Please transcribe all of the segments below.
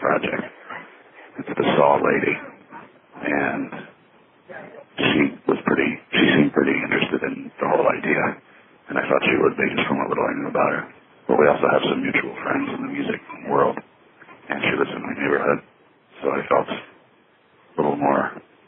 project. It's the Saw Lady, and she seemed pretty interested in the whole idea, and I thought she would be just from what little I knew about her. But we also have some mutual friends in the music world, and she lives in my neighborhood, so I felt a little more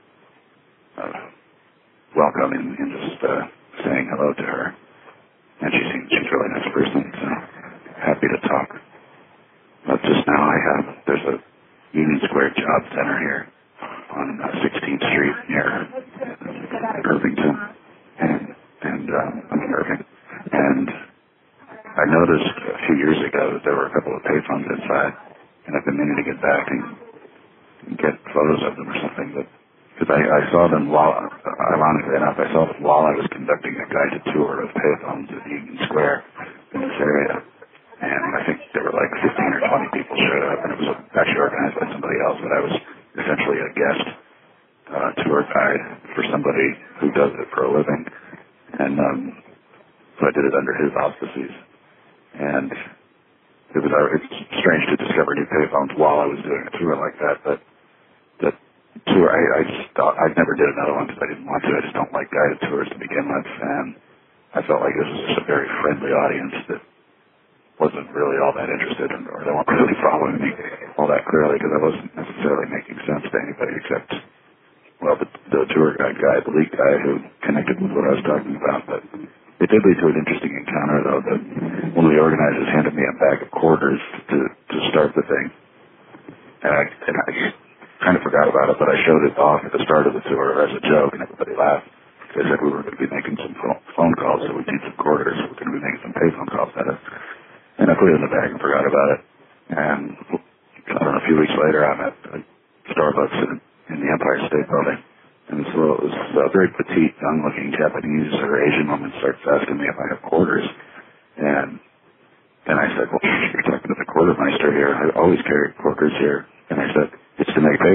welcome in just saying hello to her. And she's a really nice person, so happy to talk. But just now there's a Union Square Job Center here on 16th Street near Irvington, and I'm in Irving. And I noticed a few years ago that there were a couple of payphones inside, and I've been meaning to get back and get photos of them or something, but because I saw them ironically enough, I saw them while I was conducting a guided tour of payphones at Union Square in this area. And I think there were like 15 or 20 people showed up, and it was actually organized by somebody else, but I was essentially a guest tour guide for somebody who does it for a living. And so I did it under his auspices. And it's strange to discover new payphones while I was doing a tour like that, but the tour, I just thought I never did another one because I didn't want to. I just don't like guided tours to begin with, and I felt like this was just a very friendly audience that wasn't really all that interested in, or they weren't really following me all that clearly because I wasn't necessarily making sense to anybody except, well, the tour guide guy, the lead guy who connected with what I was talking about. But it did lead to an interesting encounter, though, that one of the organizers handed me a bag of quarters to start the thing, and I just kind of forgot about it, but I showed it off at the start of the tour as a joke, and everybody laughed. They said we were going to be making some phone calls, so we need some quarters. We're going to be making some payphone calls at it. And I put it in the bag and forgot about it. And I don't know, a few weeks later, I'm at Starbucks in the Empire State Building. And this very petite, young-looking Japanese or Asian woman starts asking me if I have quarters. And then I said, well, you're talking to the quartermeister here. I always carry quarters here. And I said, it's to make pay.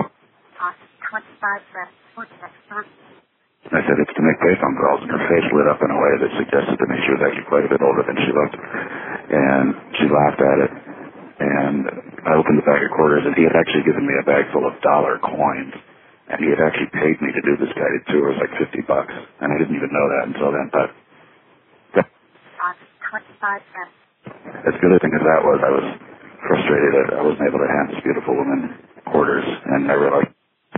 I said, it's to make payphone calls, and her face lit up in a way that suggested to me she was actually quite a bit older than she looked. And she laughed at it, and I opened the bag of quarters, and he had actually given me a bag full of dollar coins, and he had actually paid me to do this guided tour. It was like $50, and I didn't even know that until then, but as good a thing as that was, I was frustrated that I wasn't able to hand this beautiful woman quarters, and I realized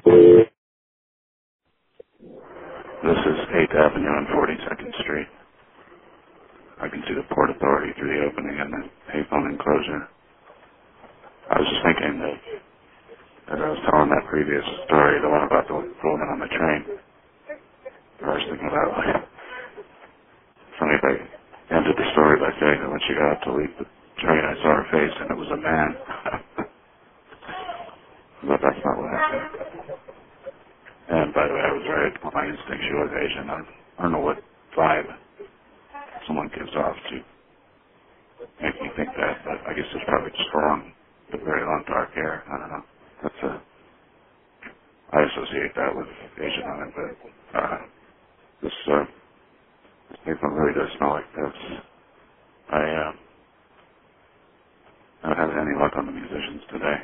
this is 8th Avenue and 42nd Street. I can see the Port Authority through the opening in the payphone enclosure. I was just thinking that as I was telling that previous story, the one about the woman on the train, I was thinking about, like, funny if I ended the story by saying that when she got up to leave the train, I saw her face and it was a man. But that's not what happened. And by the way, I was right on my instinct. She was Asian. I don't know what vibe someone gives off to make me think that, but I guess it's probably just very long dark hair. I don't know. I associate that with Asian women, but this payphone really does smell like this. I haven't had any luck on the musicians today.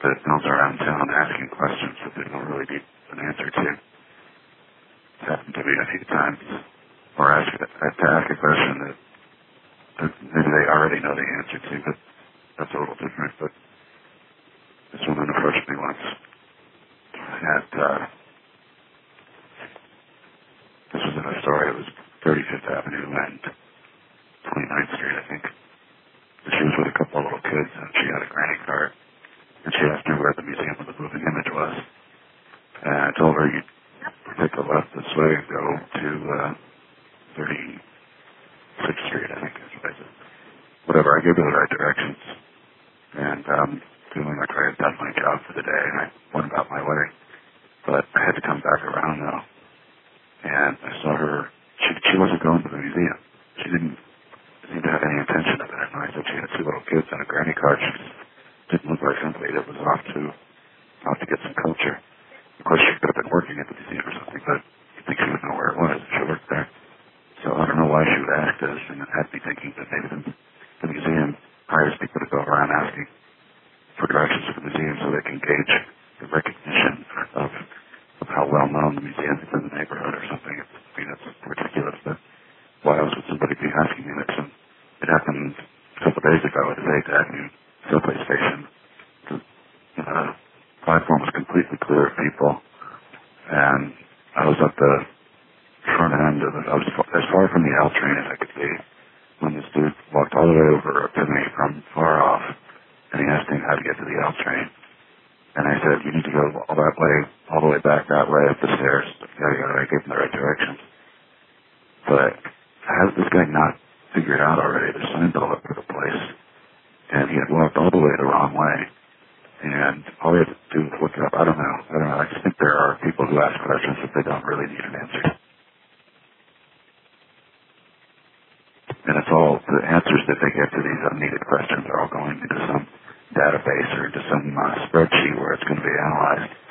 that mills around town asking questions that they don't really need an answer to. It's happened to me a few times. Or to ask a question that maybe they already know the answer to, but that's a little different. But this woman approached me once at, this was in Astoria, it was 35th Avenue and 29th Street, I think. She was with a couple of little kids, and she had a granny card. And she asked me where the Museum of the Moving Image was. And I told her, you take a left this way and go to 36th Street, I think is what I said. Whatever, I gave her the right directions. And feeling like I had done my job for the day, and I went about my way. But I had to come back around, though. And I saw her, she wasn't going to the museum. She didn't seem to have any intention of it. And I said she had two little kids and a granny card. She just didn't look like somebody that was off to get some culture. Of course, she could have been working at the museum or something, but you'd think she would know where it was if she worked there. So I don't know why she would ask this, and it had me thinking that maybe the museum hires people to go around asking for directions to the museum so they can gauge the recognition of how well known the museum is in the neighborhood or something. I mean, it's ridiculous, but why else would somebody be asking me this? And it happened a couple of days ago at the 8th Avenue subway station. The platform was completely clear of people, and I was at the front end of it. I was as far from the L train as I could be when this dude walked all the way over to me from far off, and he asked me how to get to the L train. And I said, you need to go all that way, all the way back that way up the stairs. I gave him the right directions. But how did this guy not figure it out already? There's signs all over the place. And he had walked all the way the wrong way. And all he had to do was look it up. I don't know. I just think there are people who ask questions that they don't really need an answer. And it's all, the answers that they get to these unneeded questions are all going into some database or into some spreadsheet where it's going to be analyzed.